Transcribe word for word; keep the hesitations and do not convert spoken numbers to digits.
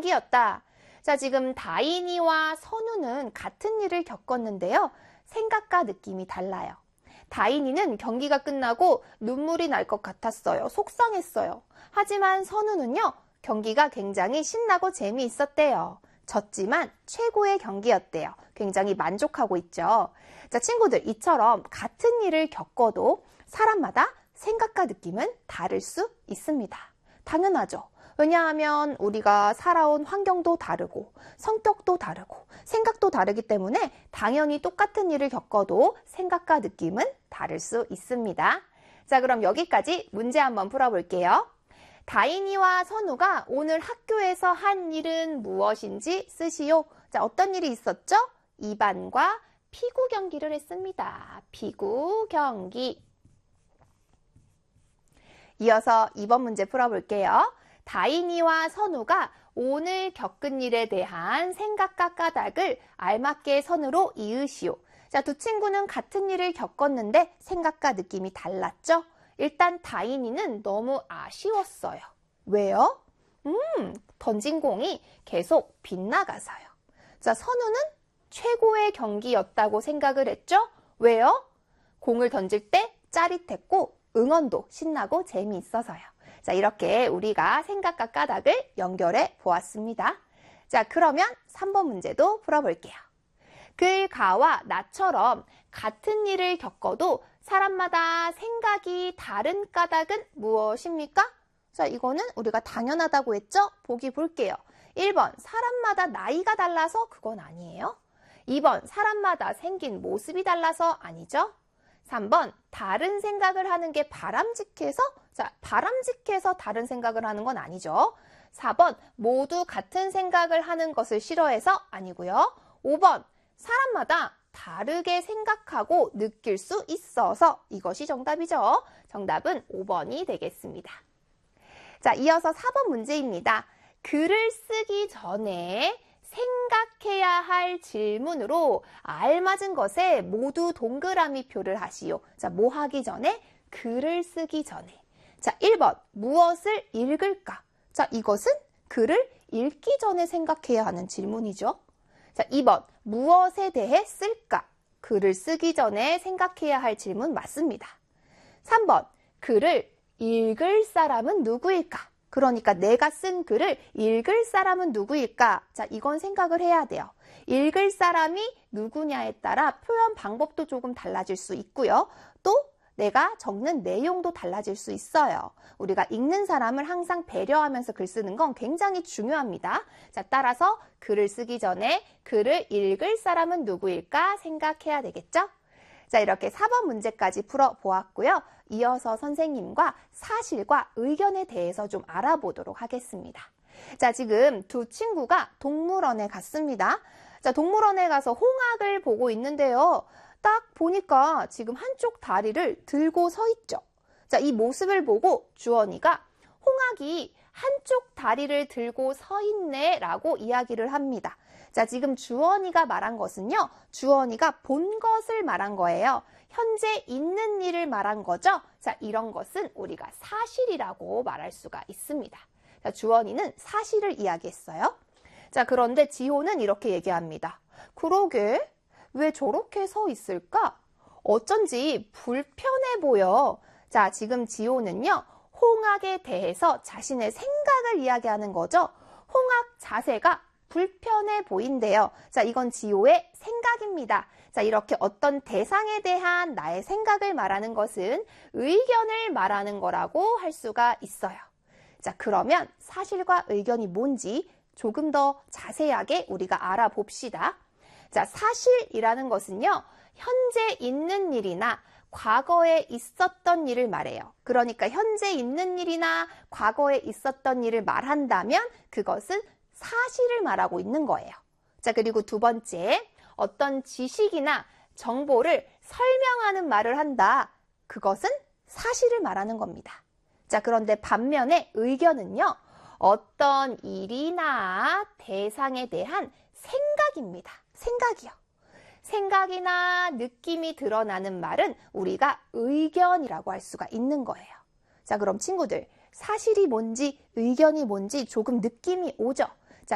경기였다. 자, 지금 다인이와 선우는 같은 일을 겪었는데요. 생각과 느낌이 달라요. 다인이는 경기가 끝나고 눈물이 날 것 같았어요. 속상했어요. 하지만 선우는요, 경기가 굉장히 신나고 재미있었대요. 졌지만 최고의 경기였대요. 굉장히 만족하고 있죠. 자, 친구들, 이처럼 같은 일을 겪어도 사람마다 생각과 느낌은 다를 수 있습니다. 당연하죠. 왜냐하면 우리가 살아온 환경도 다르고 성격도 다르고 생각도 다르기 때문에 당연히 똑같은 일을 겪어도 생각과 느낌은 다를 수 있습니다. 자, 그럼 여기까지 문제 한번 풀어볼게요. 다인이와 선우가 오늘 학교에서 한 일은 무엇인지 쓰시오. 자, 어떤 일이 있었죠? 이반과 피구 경기를 했습니다. 피구 경기. 이어서 이 번 문제 풀어볼게요. 다인이와 선우가 오늘 겪은 일에 대한 생각과 까닭을 알맞게 선으로 이으시오. 자, 두 친구는 같은 일을 겪었는데 생각과 느낌이 달랐죠? 일단 다인이는 너무 아쉬웠어요. 왜요? 음, 던진 공이 계속 빗나가서요. 자, 선우는 최고의 경기였다고 생각을 했죠? 왜요? 공을 던질 때 짜릿했고 응원도 신나고 재미있어서요. 자, 이렇게 우리가 생각과 까닭을 연결해 보았습니다. 자, 그러면 삼 번 문제도 풀어볼게요. 글가와 나처럼 같은 일을 겪어도 사람마다 생각이 다른 까닭은 무엇입니까? 자, 이거는 우리가 당연하다고 했죠? 보기 볼게요. 일 번, 사람마다 나이가 달라서 그건 아니에요. 이 번, 사람마다 생긴 모습이 달라서 아니죠? 삼 번, 다른 생각을 하는 게 바람직해서? 자, 바람직해서 다른 생각을 하는 건 아니죠. 사 번, 모두 같은 생각을 하는 것을 싫어해서? 아니고요. 오 번, 사람마다 다르게 생각하고 느낄 수 있어서 이것이 정답이죠. 정답은 오 번이 되겠습니다. 자, 이어서 사 번 문제입니다. 글을 쓰기 전에 생각해야 할 질문으로 알맞은 것에 모두 동그라미 표를 하시오. 자, 뭐 하기 전에? 글을 쓰기 전에. 자, 일 번, 무엇을 읽을까? 자, 이것은 글을 읽기 전에 생각해야 하는 질문이죠. 자, 이 번, 무엇에 대해 쓸까? 글을 쓰기 전에 생각해야 할 질문 맞습니다. 삼 번, 글을 읽을 사람은 누구일까? 그러니까 내가 쓴 글을 읽을 사람은 누구일까? 자, 이건 생각을 해야 돼요. 읽을 사람이 누구냐에 따라 표현 방법도 조금 달라질 수 있고요. 또 내가 적는 내용도 달라질 수 있어요. 우리가 읽는 사람을 항상 배려하면서 글 쓰는 건 굉장히 중요합니다. 자, 따라서 글을 쓰기 전에 글을 읽을 사람은 누구일까 생각해야 되겠죠? 자, 이렇게 사 번 문제까지 풀어보았고요. 이어서 선생님과 사실과 의견에 대해서 좀 알아보도록 하겠습니다. 자, 지금 두 친구가 동물원에 갔습니다. 자, 동물원에 가서 홍학을 보고 있는데요. 딱 보니까 지금 한쪽 다리를 들고 서 있죠. 자, 이 모습을 보고 주원이가 홍학이 한쪽 다리를 들고 서 있네 라고 이야기를 합니다. 자, 지금 주원이가 말한 것은요. 주원이가 본 것을 말한 거예요. 현재 있는 일을 말한 거죠. 자, 이런 것은 우리가 사실이라고 말할 수가 있습니다. 자, 주원이는 사실을 이야기했어요. 자, 그런데 지호는 이렇게 얘기합니다. 그러게, 왜 저렇게 서 있을까? 어쩐지 불편해 보여. 자, 지금 지호는요. 홍학에 대해서 자신의 생각을 이야기하는 거죠. 홍학 자세가 불편해 보인대요. 자, 이건 지호의 생각입니다. 자, 이렇게 어떤 대상에 대한 나의 생각을 말하는 것은 의견을 말하는 거라고 할 수가 있어요. 자, 그러면 사실과 의견이 뭔지 조금 더 자세하게 우리가 알아봅시다. 자, 사실이라는 것은요, 현재 있는 일이나 과거에 있었던 일을 말해요. 그러니까 현재 있는 일이나 과거에 있었던 일을 말한다면 그것은 사실을 말하고 있는 거예요. 자, 그리고 두 번째, 어떤 지식이나 정보를 설명하는 말을 한다. 그것은 사실을 말하는 겁니다. 자, 그런데 반면에 의견은요, 어떤 일이나 대상에 대한 생각입니다. 생각이요. 생각이나 느낌이 드러나는 말은 우리가 의견이라고 할 수가 있는 거예요. 자, 그럼 친구들, 사실이 뭔지 의견이 뭔지 조금 느낌이 오죠?